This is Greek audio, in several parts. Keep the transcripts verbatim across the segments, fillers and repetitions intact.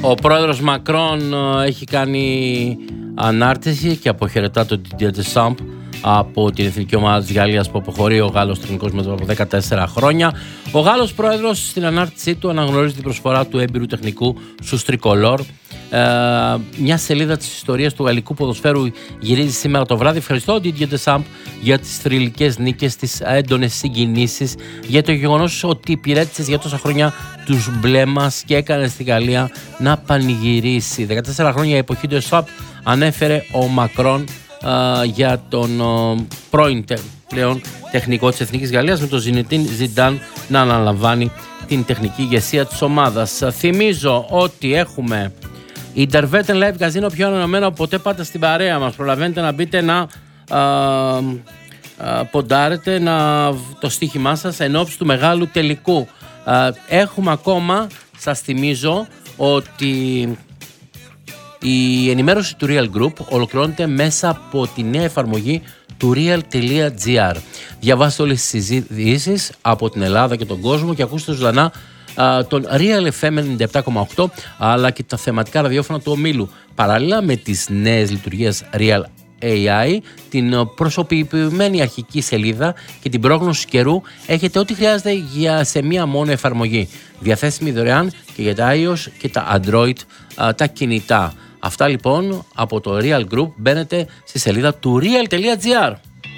Ο πρόεδρος Μακρόν έχει κάνει ανάρτηση και αποχαιρετά τον Didier Deschamps από την εθνική ομάδα της Γαλλίας που αποχωρεί ο Γάλλος τεχνικός μετά από δεκατέσσερα χρόνια. Ο Γάλλος πρόεδρος στην ανάρτησή του αναγνωρίζει την προσφορά του έμπειρου τεχνικού στους Τρικολόρ. Ε, μια σελίδα της ιστορίας του γαλλικού ποδοσφαίρου γυρίζει σήμερα το βράδυ. Ευχαριστώ Didier Deschamps για τις θρυλικές νίκες, τις έντονες συγκινήσεις, για το γεγονός ότι υπηρέτησες για τόσα χρόνια τους μπλε μας και έκανε στη Γαλλία να πανηγυρίσει. δεκατέσσερα χρόνια η εποχή του Deschamps, ανέφερε ο Μακρόν Uh, για τον uh, πρώην τε, πλέον τεχνικό της Εθνικής Γαλλίας, με τον Ζινετίν Ζιντάν να αναλαμβάνει την τεχνική ηγεσία της ομάδας. Uh, θυμίζω ότι έχουμε Intervet Live Casino πιο ανανεωμένο από ποτέ. Πάτε στην παρέα μας, προλαβαίνετε να μπείτε να uh, uh, ποντάρετε να, το στοίχημά σας εν ώψη του μεγάλου τελικού. Uh, έχουμε ακόμα, σας θυμίζω ότι η ενημέρωση του Real Group ολοκληρώνεται μέσα από τη νέα εφαρμογή του real.gr. Διαβάστε όλες τις ειδήσεις από την Ελλάδα και τον κόσμο και ακούστε ζωντανά τον Real εφ εμ ενενήντα επτά κόμμα οκτώ αλλά και τα θεματικά ραδιόφωνα του ομίλου. Παράλληλα με τις νέες λειτουργίες Real έι άι, την προσωποποιημένη αρχική σελίδα και την πρόγνωση καιρού, έχετε ό,τι χρειάζεται για σε μία μόνο εφαρμογή. Διαθέσιμη δωρεάν και για τα iOS και τα Android α, τα κινητά. Αυτά λοιπόν από το Real Group. Μπαίνετε στη σελίδα του real.gr.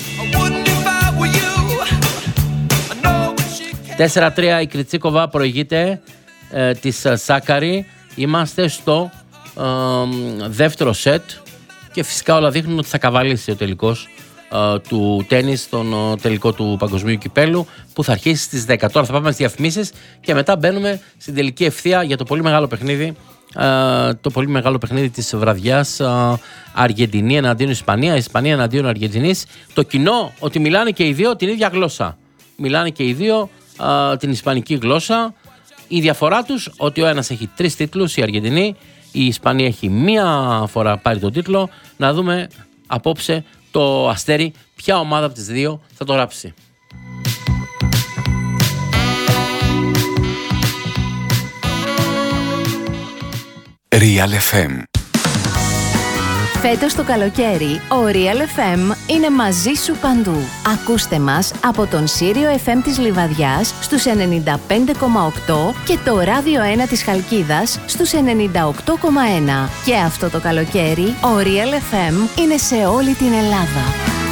τέσσερα τρία η Κριτσίκοβα προηγείται ε, της Σάκαρη. Είμαστε στο ε, δεύτερο σετ και φυσικά όλα δείχνουν ότι θα καβαλήσει ο τελικός ε, του τένις, στον ε, τελικό του παγκοσμίου κυπέλου που θα αρχίσει στις δέκα. Τώρα θα πάμε στις διαφημίσεις και μετά μπαίνουμε στην τελική ευθεία για το πολύ μεγάλο παιχνίδι Uh, το πολύ μεγάλο παιχνίδι της βραδιάς, uh, Αργεντινή εναντίον Ισπανία, Ισπανία εναντίον Αργεντινής. Το κοινό ότι μιλάνε και οι δύο την ίδια γλώσσα. Μιλάνε και οι δύο uh, την ισπανική γλώσσα. Η διαφορά τους ότι ο ένας έχει τρεις τίτλους, η Αργεντινή, η Ισπανία έχει μία φορά πάρει τον τίτλο. Να δούμε απόψε το αστέρι ποια ομάδα από τις δύο θα το γράψει. Real εφ εμ. Φέτος το καλοκαίρι, ο Real εφ εμ είναι μαζί σου παντού. Ακούστε μας από τον Σύριο εφ εμ της Λιβαδιάς στους ενενήντα πέντε κόμμα οκτώ και το Ράδιο ένα της Χαλκίδας στους ενενήντα οκτώ κόμμα ένα. Και αυτό το καλοκαίρι, ο Real εφ εμ είναι σε όλη την Ελλάδα.